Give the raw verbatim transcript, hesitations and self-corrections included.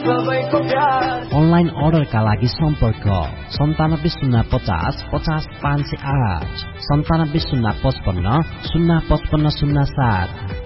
Online अर्डरका लागि सम्पर्क सन्तानब्बे शून्य पचास पचास पाँच सय आठ सन्तानब्बे शून्य पचपन्न शून्य पचपन्न शून्य सात।